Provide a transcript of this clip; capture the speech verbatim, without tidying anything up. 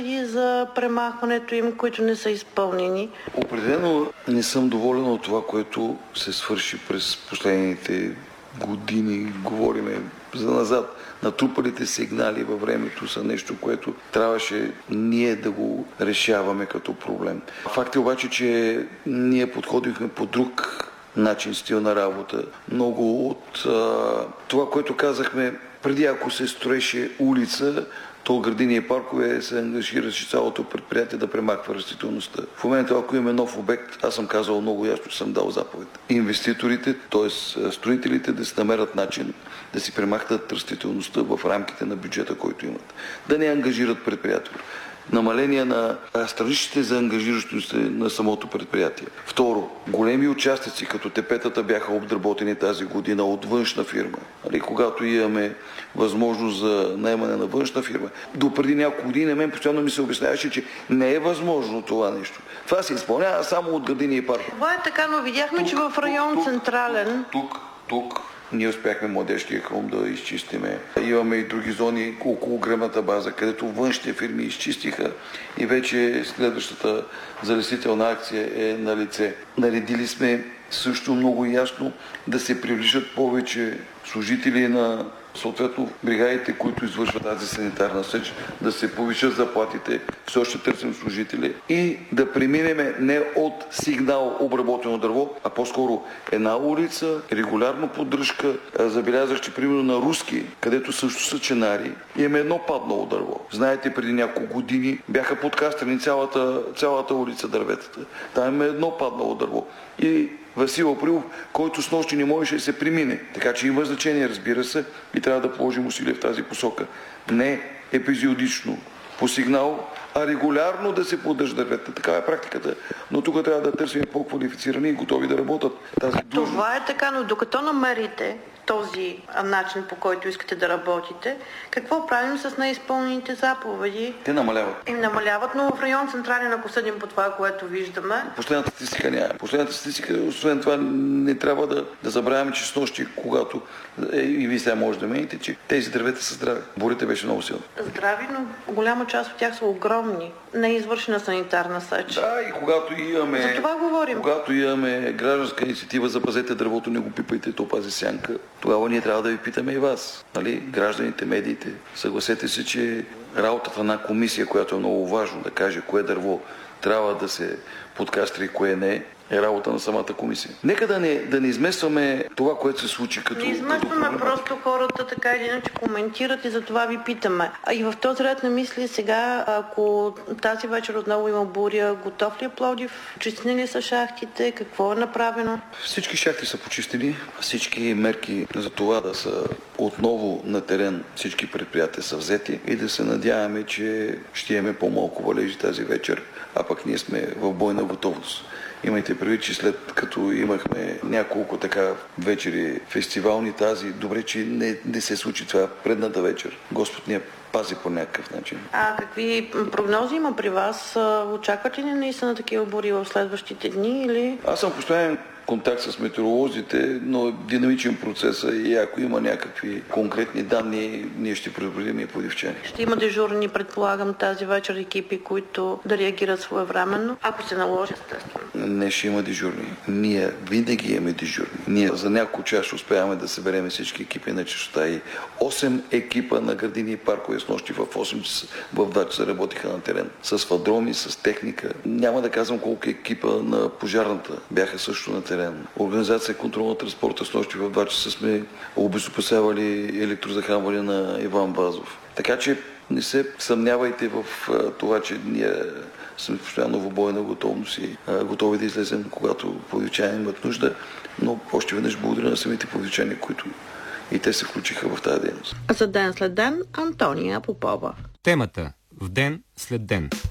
и за премахването им, които не са изпълнени? Определено не съм доволен от това, което се свърши през последните години. Говориме за назад. Натрупалите сигнали във времето са нещо, което трябваше ние да го решаваме като проблем. Факт е обаче, че ние подходихме по друг начин, стил на работа. Много от а, това, което казахме, преди ако се строеше улица, то градини и паркове се ангажираше цялото предприятие да премахва растителността. В момента, ако имаме нов обект, аз съм казал много ясно, съм дал заповед. Инвеститорите, т.е. строителите, да си намерят начин да си премахнат растителността в рамките на бюджета, който имат. Да не ангажират предприятието. Намаление на страничните за ангажиращо на самото предприятие. Второ, големи участъци, като тепетата, бяха обработени тази година от външна фирма. Али, когато имаме възможност за наемане на външна фирма. До преди няколко години мен постоянно ми се обясняваше, че не е възможно това нещо. Това се изпълнява само от градини и паркове. Това е така, но видяхме, тук, че в район тук, Централен... Тук, тук, ние успяхме Младежкия хълм да изчистиме. Имаме и други зони около гръмната база, където външните фирми изчистиха и вече следващата залесителна акция е на лице. Наредили сме също много ясно да се привличат повече служители на съответно бригадите, които извършват тази санитарна сеч, да се повишат заплатите, все още търсим служители и да преминем не от сигнал обработено дърво, а по-скоро една улица, регулярно поддръжка. Забелязах, че примерно на Руски, където също са ченари, имаме едно паднало дърво. Знаете, преди няколко години бяха подкастрени цялата, цялата улица дърветата. Там имаме едно паднало дърво. И Васил Априлов, който с нощи не можеше да се премине. Така че има значение, разбира се, и трябва да положим усилия в тази посока. Не епизодично, по сигнал, а регулярно да се поддържа дървета. Такава е практиката. Но тук трябва да търсим по-квалифицирани и готови да работят тази длъжност. Това е така, но докато намерите този начин, по който искате да работите, какво правим с неизпълнените заповеди? Те намаляват. Им намаляват, но в район Централен, ако съдим по това, което виждаме... Последната статистика няма. Последната статистика, освен това, не трябва да, да забравяме, че с нощи, когато е, и вие сега може да мените, че тези дървета са здрави. Борите беше много силно. Здрави, но голяма част от тях са огромни. Не е извършена санитарна сеч. Да, и когато имаме... За това говорим. Когато имаме гражданска инициатива, запазете дървото, не го пипайте, то пази сянка. Тогава ние трябва да ви питаме и вас, нали, гражданите, медиите. Съгласете се, че работата на комисия, която е много важно да каже кое дърво трябва да се подкастри и кое не, е работа на самата комисия. Нека да не, да не изместваме това, което се случи като... Не изместваме, като просто хората така или иначе коментират и за това ви питаме. А и в този ред на мисли сега, ако тази вечер отново има буря, готов ли е Пловдив? Чистени ли са шахтите? Какво е направено? Всички шахти са почистени, всички мерки за това да са отново на терен, всички предприятия са взети и да се надяваме, че ще имаме по-малко валежи тази вечер, а пък ние сме в бойна готовност. Имайте предвид, че след като имахме няколко така вечери фестивални, тази, добре, че не, не се случи това предната вечер. Господ ни я пази по някакъв начин. А какви прогнози има при вас? Очаквате ли наистина такива бури в следващите дни или... Аз съм постоянен контакт с метеоролозите, но е динамичен процес и ако има някакви конкретни данни, ние ще предупредим и пловдивчани. Ще има дежурни, предполагам, тази вечер екипи, които да реагират своевременно, ако се наложи, естествено. Не ще има дежурни. Ние винаги имаме дежурни. Ние за няколко часа успяваме да съберем всички екипи на честота и осем екипа на градини и паркове с нощи в осем часа, в два часа работиха на терен. С фадроми, с техника. Няма да казвам колко екипа на пожарната бяха също на терен. Организация контрол на транспорта с нощи в два часа сме обезопасявали електрозахранване на Иван Вазов. Така че не се съмнявайте в това, че ние сме постоянно в бойна готовност и готови да излезем, когато пловдивчани имат нужда, но още веднъж благодаря на самите пловдивчани, които и те се включиха в тази дейност. За ден след ден Антония Попова. Темата в ден след ден.